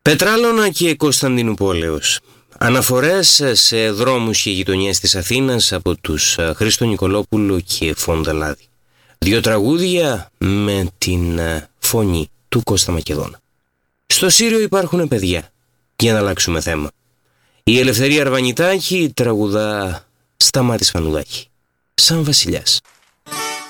Πετράλωνα και Κωνσταντινούπολεως. Αναφορές σε δρόμους και γειτονιές της Αθήνας από τους Χρήστο Νικολόπουλο και Φονταλάδη. 2 τραγούδια με την φωνή του Κώστα Μακεδόνα. Στο Σύριο υπάρχουν παιδιά, για να αλλάξουμε θέμα. Η Ελευθερία Αρβανιτάκη τραγουδά Σταμάτης Φανουδάκη, σαν βασιλιάς.